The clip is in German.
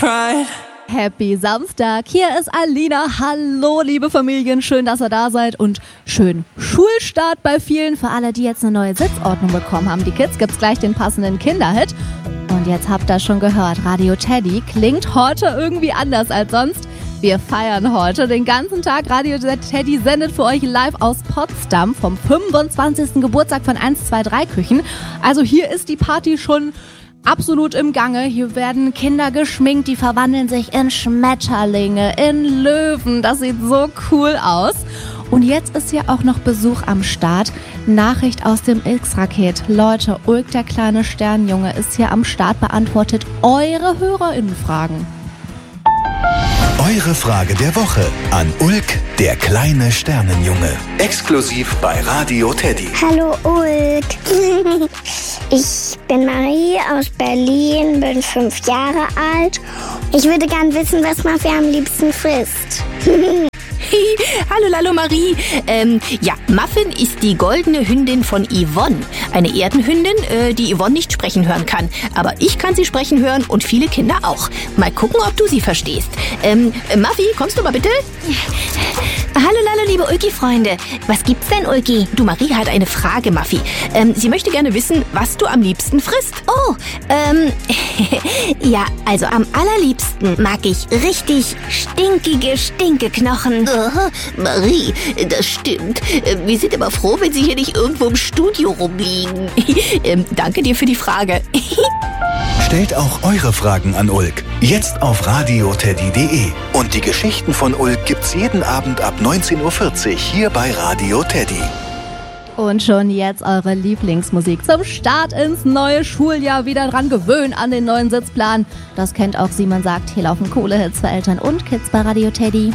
Pride. Happy Samstag, hier ist Alina. Hallo liebe Familien, schön, dass ihr da seid und schön Schulstart bei vielen. Für alle, die jetzt eine neue Sitzordnung bekommen haben, die Kids, gibt's gleich den passenden Kinderhit. Und jetzt habt ihr schon gehört, Radio Teddy klingt heute irgendwie anders als sonst. Wir feiern heute den ganzen Tag. Radio Teddy sendet für euch live aus Potsdam vom 25. Geburtstag von 123 Küchen. Also hier ist die Party schon absolut im Gange. Hier werden Kinder geschminkt, die verwandeln sich in Schmetterlinge, in Löwen. Das sieht so cool aus. Und jetzt ist hier auch noch Besuch am Start. Nachricht aus dem X-Raket. Leute, Ulk, der kleine Sternjunge, ist hier am Start, beantwortet eure HörerInnenfragen. Eure Frage der Woche an Ulk, der kleine Sternenjunge. Exklusiv bei Radio Teddy. Hallo Ulk. Ich bin Marie aus Berlin, bin 5 Jahre alt. Ich würde gern wissen, was Muffy am liebsten frisst. Hallo Marie. Ja, Muffin ist die goldene Hündin von Yvonne. Eine Erdenhündin, die Yvonne nicht sprechen hören kann. Aber ich kann sie sprechen hören und viele Kinder auch. Mal gucken, ob du sie verstehst. Muffy, kommst du mal bitte? Hallo liebe Ulki-Freunde. Was gibt's denn, Ulki? Du, Marie hat eine Frage, Muffy. Sie möchte gerne wissen, was du am liebsten frisst. Oh, ja, also am allerliebsten mag ich richtig stinkige Stinkeknochen. Marie, das stimmt. Wir sind aber froh, wenn sie hier nicht irgendwo im Studio rumliegen. Danke dir für die Frage. Stellt auch eure Fragen an Ulk. Jetzt auf radioteddy.de. Und die Geschichten von Ulk gibt's jeden Abend ab 19.40 Uhr hier bei Radio Teddy. Und schon jetzt eure Lieblingsmusik zum Start ins neue Schuljahr. Wieder dran gewöhnen an den neuen Sitzplan. Das kennt auch Simon sagt. Hier laufen coole Hits für Eltern und Kids bei Radio Teddy.